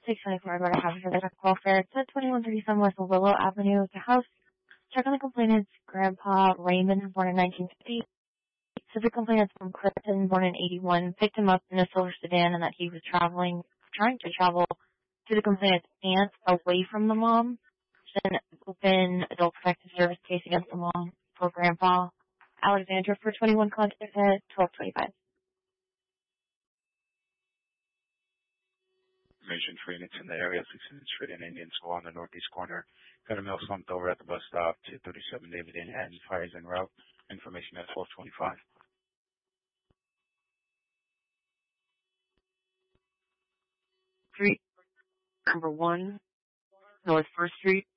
624 Edward House for the Duck Welfare. It's at 2137 West Willow Avenue. The house. Check on the complainant's grandpa, Raymond, born in 1950. So the complainant's from Clifton, born in 81, picked him up in a silver sedan and that he was trying to travel to the complainant's aunt away from the mom. Then open adult protective service case against the mom for grandpa. Alexandra for 21 contact at 1225. Information for units in the area, 16th Street and Indian School on the northeast corner. Got a mail slumped over at the bus stop to 37 David Inn and fires en route. Information at 1225. Street, number 1, North 1st Street.